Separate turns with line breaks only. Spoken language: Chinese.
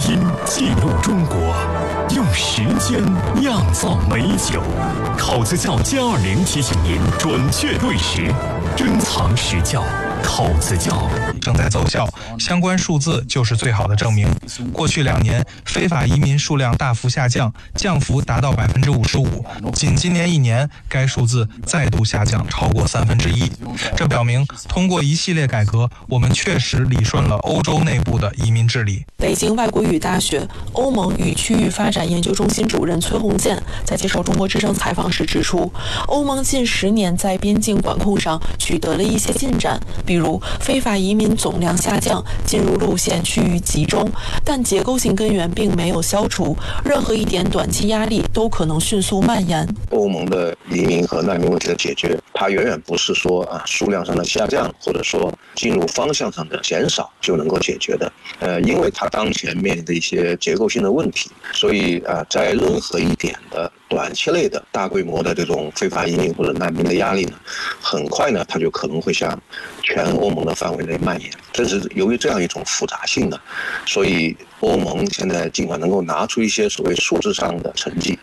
音记录中国，用时间酿造美酒。口子窖+20提醒您准确对时，珍藏实窖。口子窖
正在奏效，相关数字就是最好的证明。过去2年，非法移民数量大幅下降，降幅达到55%。仅今年1年，该数字再度下降超过1/3。这表明，通过一系列改革，我们确实理顺了欧洲内部的移民治理。
北京外国语大学欧盟与区域发展研究中心主任崔洪建在接受中国之声采访时指出，欧盟近10年在边境管控上取得了一些进展，比如非法移民总量下降，进入路线趋于集中，但结构性根源并没有消除，任何一点短期压力都可能迅速蔓延。
欧盟的移民和难民问题的解决，它远远不是说数量上的下降，或者说进入方向上的减少就能够解决的。因为它当前面临的一些结构性的问题，所以在任何一点的短期内的大规模的这种非法移民或者难民的压力呢，很快呢它就可能会向全欧盟的范围内蔓延。正是由于这样一种复杂性呢，所以欧盟现在尽管能够拿出一些所谓数字上的成绩，